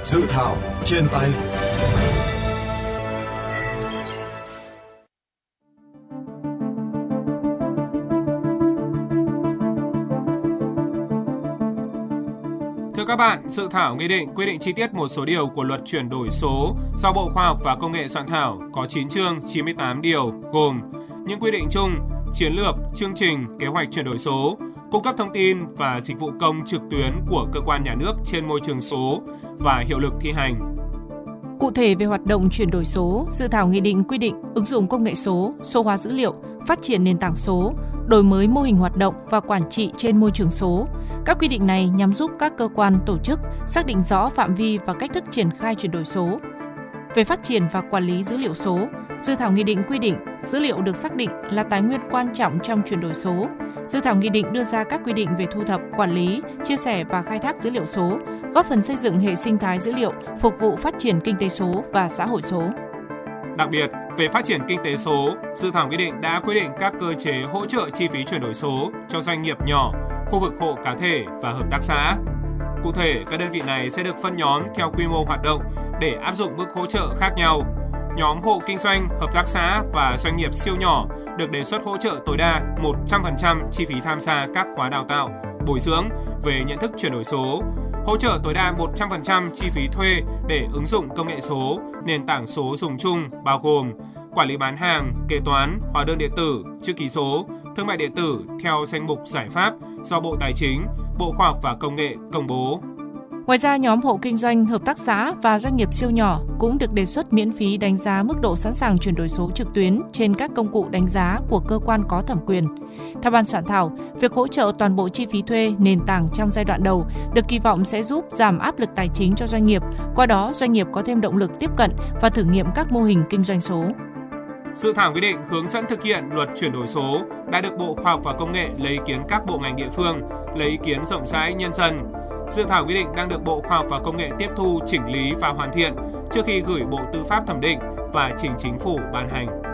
Dự thảo trên tay. Thưa các bạn, dự thảo nghị định quy định chi tiết một số điều của luật chuyển đổi số do Bộ Khoa học và Công nghệ soạn thảo có 9 chương 98 điều gồm những quy định chung, chiến lược, chương trình, kế hoạch chuyển đổi số, cung cấp thông tin và dịch vụ công trực tuyến của cơ quan nhà nước trên môi trường số và hiệu lực thi hành. Cụ thể về hoạt động chuyển đổi số, dự thảo nghị định quy định ứng dụng công nghệ số, số hóa dữ liệu, phát triển nền tảng số, đổi mới mô hình hoạt động và quản trị trên môi trường số. Các quy định này nhằm giúp các cơ quan, tổ chức xác định rõ phạm vi và cách thức triển khai chuyển đổi số. Về phát triển và quản lý dữ liệu số, dự thảo nghị định quy định dữ liệu được xác định là tài nguyên quan trọng trong chuyển đổi số. Dự thảo nghị định đưa ra các quy định về thu thập, quản lý, chia sẻ và khai thác dữ liệu số, góp phần xây dựng hệ sinh thái dữ liệu phục vụ phát triển kinh tế số và xã hội số. Đặc biệt, về phát triển kinh tế số, dự thảo nghị định đã quy định các cơ chế hỗ trợ chi phí chuyển đổi số cho doanh nghiệp nhỏ, khu vực hộ cá thể và hợp tác xã. Cụ thể, các đơn vị này sẽ được phân nhóm theo quy mô hoạt động để áp dụng mức hỗ trợ khác nhau. Nhóm hộ kinh doanh, hợp tác xã và doanh nghiệp siêu nhỏ được đề xuất hỗ trợ tối đa 100% chi phí tham gia các khóa đào tạo, bồi dưỡng về nhận thức chuyển đổi số, hỗ trợ tối đa 100% chi phí thuê để ứng dụng công nghệ số, nền tảng số dùng chung bao gồm quản lý bán hàng, kế toán, hóa đơn điện tử, chữ ký số, thương mại điện tử theo danh mục giải pháp do Bộ Tài chính, Bộ Khoa học và Công nghệ công bố. Ngoài ra, nhóm hộ kinh doanh, hợp tác xã và doanh nghiệp siêu nhỏ cũng được đề xuất miễn phí đánh giá mức độ sẵn sàng chuyển đổi số trực tuyến trên các công cụ đánh giá của cơ quan có thẩm quyền. Theo ban soạn thảo, việc hỗ trợ toàn bộ chi phí thuê nền tảng trong giai đoạn đầu được kỳ vọng sẽ giúp giảm áp lực tài chính cho doanh nghiệp, qua đó doanh nghiệp có thêm động lực tiếp cận và thử nghiệm các mô hình kinh doanh số. Dự thảo quy định hướng dẫn thực hiện luật chuyển đổi số đã được Bộ Khoa học và Công nghệ lấy ý kiến các bộ ngành địa phương, lấy ý kiến rộng rãi nhân dân. Dự thảo quy định đang được Bộ Khoa học và Công nghệ tiếp thu, chỉnh lý và hoàn thiện trước khi gửi Bộ Tư pháp thẩm định và trình Chính phủ ban hành.